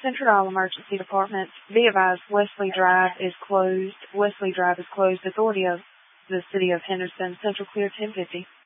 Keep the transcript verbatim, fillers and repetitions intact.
Central Emergency Department. Be advised, Wesley Drive is closed. Wesley Drive is closed. Authority of the City of Henderson. Central clear ten fifty.